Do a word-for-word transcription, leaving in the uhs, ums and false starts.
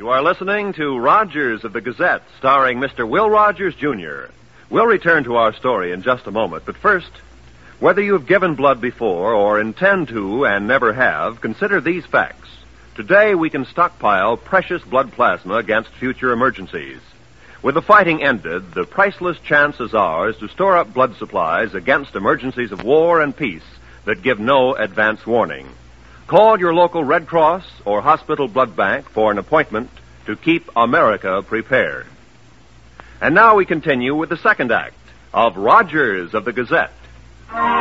You are listening to Rogers of the Gazette, starring Mister Will Rogers, Junior We'll return to our story in just a moment, but first, whether you've given blood before or intend to and never have, consider these facts. Today, we can stockpile precious blood plasma against future emergencies. With the fighting ended, the priceless chance is ours to store up blood supplies against emergencies of war and peace that give no advance warning. Call your local Red Cross or hospital blood bank for an appointment to keep America prepared. And now we continue with the second act of Rogers of the Gazette.